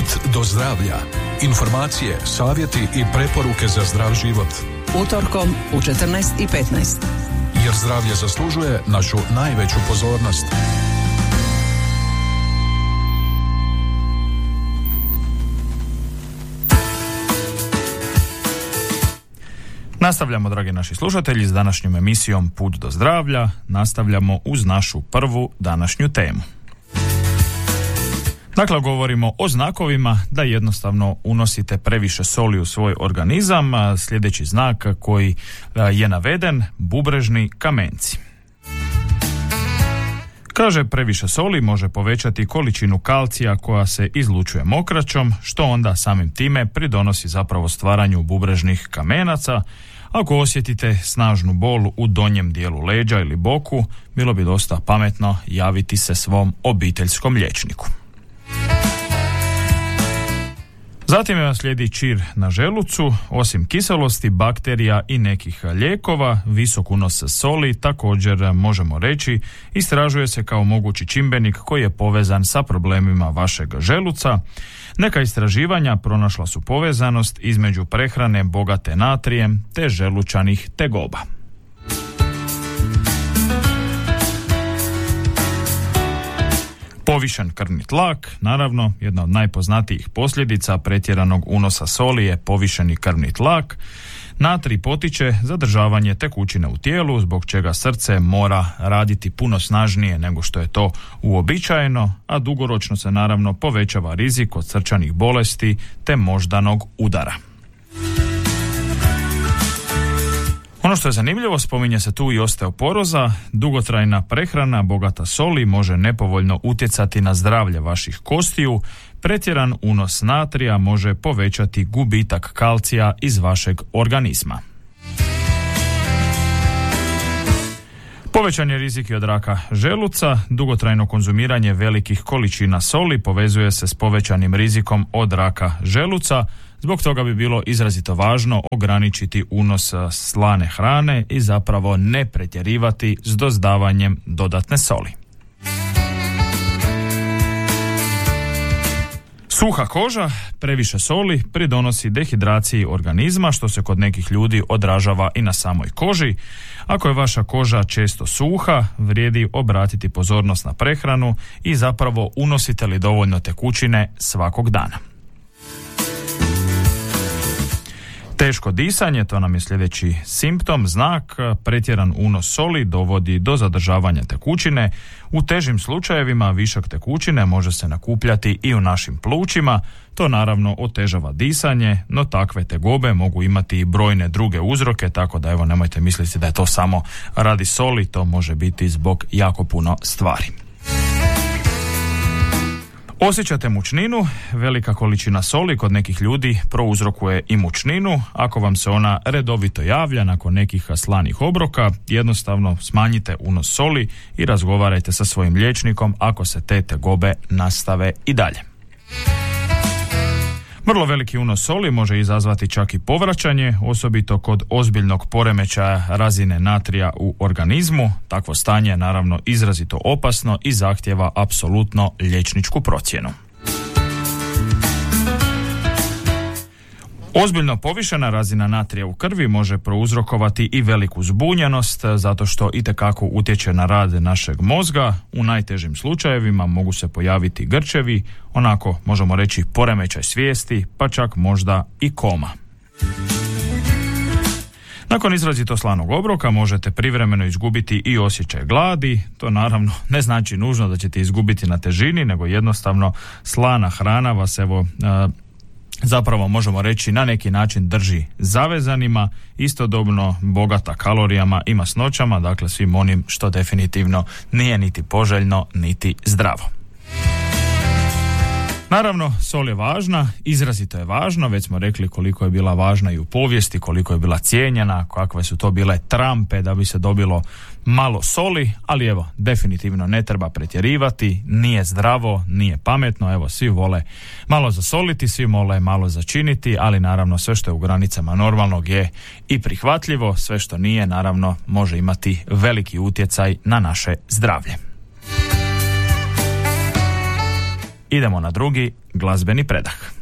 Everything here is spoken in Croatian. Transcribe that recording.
Put do zdravlja. Informacije, savjeti i preporuke za zdrav život. Utorkom u 14:15. Jer zdravlje zaslužuje našu najveću pozornost. Nastavljamo, dragi naši slušatelji, s današnjom emisijom Put do zdravlja. Nastavljamo uz našu prvu današnju temu. Dakle, govorimo o znakovima da jednostavno unosite previše soli u svoj organizam. Sljedeći znak koji je naveden, bubrežni kamenci. Kaže, previše soli može povećati količinu kalcija koja se izlučuje mokraćom, što onda samim time pridonosi zapravo stvaranju bubrežnih kamenaca. Ako osjetite snažnu bol u donjem dijelu leđa ili boku, bilo bi dosta pametno javiti se svom obiteljskom liječniku. Zatim slijedi čir na želucu. Osim kiselosti, bakterija i nekih lijekova, visok unos soli također možemo reći istražuje se kao mogući čimbenik koji je povezan sa problemima vašeg želuca. Neka istraživanja pronašla su povezanost između prehrane bogate natrijem te želučanih tegoba. Povišen krvni tlak, naravno, jedna od najpoznatijih posljedica pretjeranog unosa soli je povišeni krvni tlak. Natrij potiče zadržavanje tekućine u tijelu, zbog čega srce mora raditi puno snažnije nego što je to uobičajeno, a dugoročno se naravno povećava rizik od srčanih bolesti te moždanog udara. Ono što je zanimljivo, spominje se tu i osteoporoza. Dugotrajna prehrana bogata soli može nepovoljno utjecati na zdravlje vaših kostiju. Pretjeran unos natrija može povećati gubitak kalcija iz vašeg organizma. Povećan je rizik i od raka želuca. Dugotrajno konzumiranje velikih količina soli povezuje se s povećanim rizikom od raka želuca. Zbog toga bi bilo izrazito važno ograničiti unos slane hrane i zapravo ne pretjerivati s dodavanjem dodatne soli. Suha koža, previše soli pridonosi dehidraciji organizma, što se kod nekih ljudi odražava i na samoj koži. Ako je vaša koža često suha, vrijedi obratiti pozornost na prehranu i zapravo unosite li dovoljno tekućine svakog dana. Teško disanje, to nam je sljedeći simptom, znak. Pretjeran unos soli dovodi do zadržavanja tekućine. U težim slučajevima višak tekućine može se nakupljati i u našim plućima. To naravno otežava disanje, no takve tegobe mogu imati i brojne druge uzroke, tako da evo nemojte misliti da je to samo radi soli, to može biti zbog jako puno stvari. Osjećate mučninu, velika količina soli kod nekih ljudi prouzrokuje i mučninu. Ako vam se ona redovito javlja nakon nekih slanih obroka, jednostavno smanjite unos soli i razgovarajte sa svojim liječnikom ako se te tegobe nastave i dalje. Vrlo veliki unos soli može izazvati čak i povraćanje, osobito kod ozbiljnog poremećaja razine natrija u organizmu. Takvo stanje je naravno izrazito opasno i zahtijeva apsolutno liječničku procjenu. Ozbiljno povišena razina natrija u krvi može prouzrokovati i veliku zbunjenost, zato što itekako utječe na rad našeg mozga. U najtežim slučajevima mogu se pojaviti grčevi, onako možemo reći poremećaj svijesti, pa čak možda i koma. Nakon izrazito slanog obroka možete privremeno izgubiti i osjećaj gladi. To naravno ne znači nužno da ćete izgubiti na težini, nego jednostavno slana hrana vas zapravo možemo reći na neki način drži zavezanima, istodobno bogata kalorijama i masnoćama, dakle svim onim što definitivno nije niti poželjno niti zdravo. Naravno, sol je važna, izrazito je važna, već smo rekli koliko je bila važna i u povijesti, koliko je bila cijenjena, kakve su to bile trampe da bi se dobilo malo soli, ali evo, definitivno ne treba pretjerivati, nije zdravo, nije pametno, evo, svi vole malo zasoliti, svi vole malo začiniti, ali naravno sve što je u granicama normalnog je i prihvatljivo, sve što nije, naravno, može imati veliki utjecaj na naše zdravlje. Idemo na drugi glazbeni predah.